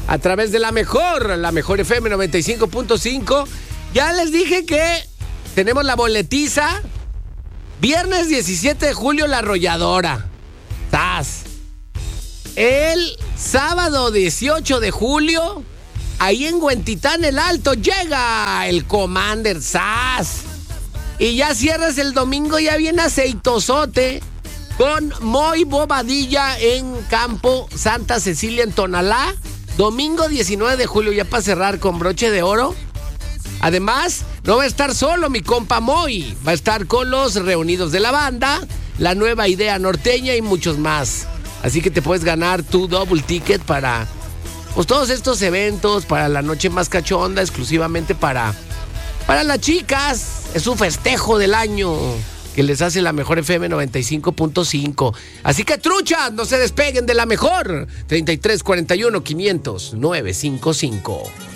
a través de la mejor FM 95.5. Ya les dije que tenemos la boletiza. Viernes 17 de julio, La Arrolladora. ¡Taz! El sábado 18 de julio, ahí en Huentitán el Alto, llega el Commander. ¡Sas! Y ya cierras el domingo, ya viene aceitosote, con Moy Bobadilla en Campo Santa Cecilia en Tonalá. Domingo 19 de julio, ya para cerrar con broche de oro. Además, no va a estar solo mi compa Moy, va a estar con los reunidos de la banda, la nueva idea norteña y muchos más. Así que te puedes ganar tu double ticket para pues, todos estos eventos, para la noche más cachonda, exclusivamente para las chicas. Es un festejo del año que les hace la mejor FM 95.5. Así que truchas, no se despeguen de la mejor. 33 41 500 955.